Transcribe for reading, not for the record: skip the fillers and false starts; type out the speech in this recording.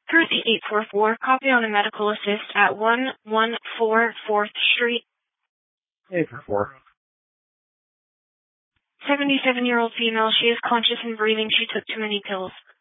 Cruzy 844, copy on a medical assist at 114 4th Street. 844. 77-year-old female. She is conscious and breathing. She took too many pills.